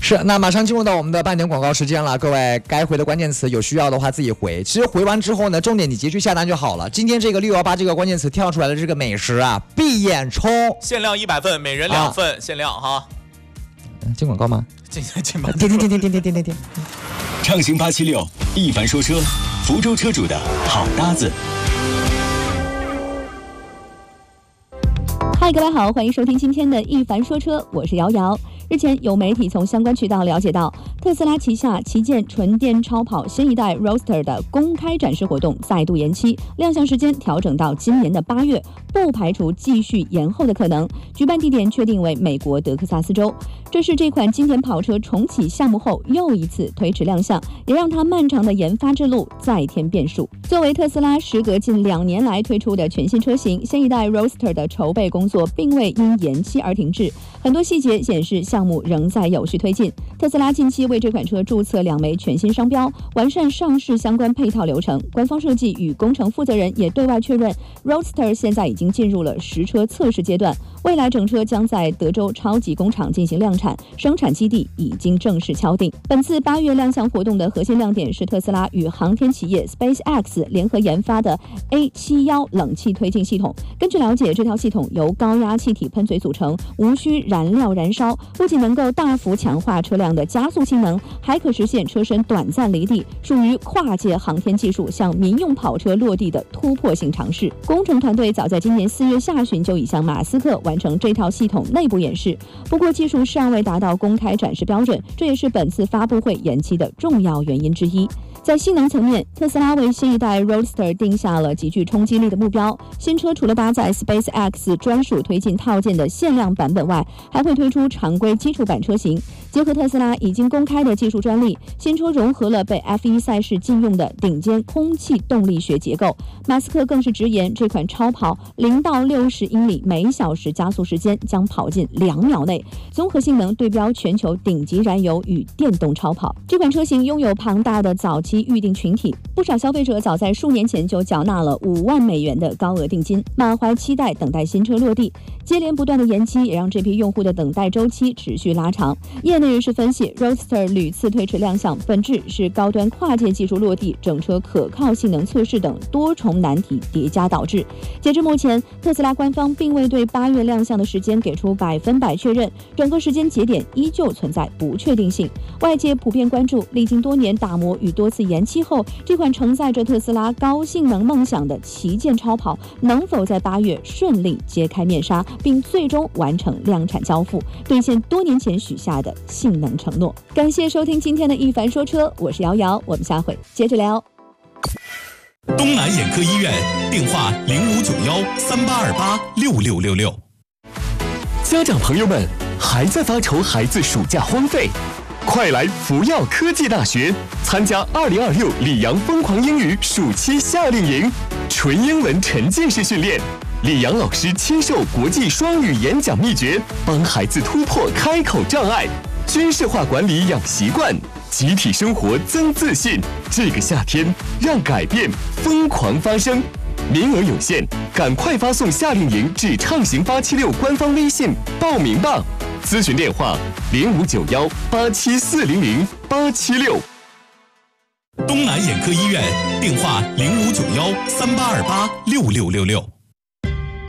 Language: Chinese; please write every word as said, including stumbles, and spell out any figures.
是，那马上进入到我们的半点广告时间了，各位该回的关键词有需要的话自己回。其实回完之后呢，重点你急去下单就好了。今天这个六一八这个关键词跳出来的这个美食啊，闭眼冲， 限量一百份，每人两份，啊、限量哈。 进广告吗？ 进进吧， 点点点点点点点点点。 畅行八七六，一凡说车，福州车主的好搭子。 嗨，各位好，欢迎收听今天的一凡说车，我是瑶瑶。日前有媒体从相关渠道了解到，特斯拉旗下旗舰纯电超跑新一代 Roadster 的公开展示活动再度延期，亮相时间调整到今年的八月，不排除继续延后的可能。举办地点确定为美国德克萨斯州。这是这款经典跑车重启项目后又一次推迟亮相，也让它漫长的研发之路再添变数。作为特斯拉时隔近两年来推出的全新车型，新一代 Roadster 的筹备工作并未因延期而停滞，很多细节显示项目仍在有序推进。特斯拉近期为这款车注册两枚全新商标，完善上市相关配套流程。官方设计与工程负责人也对外确认 Roadster 现在已经进入了实车测试阶段，未来整车将在德州超级工厂进行量产，生产基地已经正式敲定。本次八月亮相活动的核心亮点是特斯拉与航天企业 SpaceX 联合研发的 A 七十一 冷气推进系统。根据了解，这套系统由高压气体喷嘴组成，无需燃料燃烧，不仅能够大幅强化车辆的加速性能，还可实现车身短暂离地，属于跨界航天技术向民用跑车落地的突破性尝试。工程团队早在今年四月下旬就已向马斯克完成这套系统内部演示，不过技术尚未达到公开展示标准，这也是本次发布会延期的重要原因之一。在性能层面，特斯拉为新一代 Roadster 定下了极具冲击力的目标。新车除了搭载 SpaceX 专属推进套件的限量版本外，还会推出常规基础版车型。结合特斯拉已经公开的技术专利，新车融合了被 F 一 赛事禁用的顶尖空气动力学结构。马斯克更是直言，这款超跑零到六十英里每小时加速时间将跑进两秒内，综合性能对标全球顶级燃油与电动超跑。这款车型拥有庞大的早期预定群体，不少消费者早在数年前就缴纳了五万美元的高额定金，满怀期待等待新车落地。接连不断的延期也让这批用户的等待周期持续拉长。业内人士分析， Roadster 屡次推迟亮相，本质是高端跨界技术落地、整车可靠性能测试等多重难题叠加导致。截至目前，特斯拉官方并未对八月亮相的时间给出百分百确认，整个时间节点依旧存在不确定性。外界普遍关注，历经多年打磨与多次延期后，这款承载着特斯拉高性能梦想的旗舰超跑能否在八月顺利揭开面纱，并最终完成量产交付，兑现多年前许下的性能承诺。感谢收听今天的一凡说车，我是瑶瑶，我们下回接着聊。 东南眼科医院电话零五九幺三八二八六六六六。家长朋友们还在发愁孩子暑假荒废？快来福耀科技大学参加二零二六里昂疯狂英语暑期夏令营，纯英文沉浸式训练，李阳老师亲授国际双语演讲秘诀，帮孩子突破开口障碍，军事化管理养习惯，集体生活增自信。这个夏天，让改变疯狂发生。名额有限，赶快发送夏令营至畅行八七六官方微信报名吧。咨询电话零五九幺八七四零零八七六。东南眼科医院电话零五九幺三八二八六六六六。